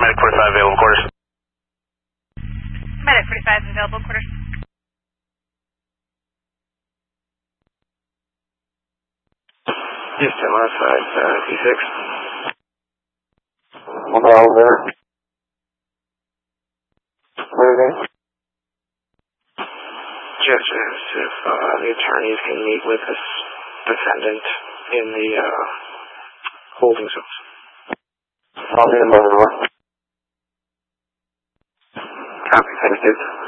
Medic 45 available quarters. Medic 45 available quarters. Houston, left side, P6. Mobile there. Where are they? Just if the attorneys can meet with this defendant in the holding zones. I'll be in the door. Copy, thank you.